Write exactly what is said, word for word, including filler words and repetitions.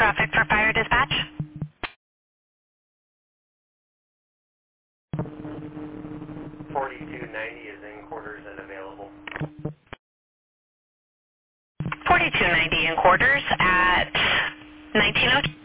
traffic for fire dispatch. forty-two ninety is in quarters and available. forty-two ninety in quarters at nineteen oh two.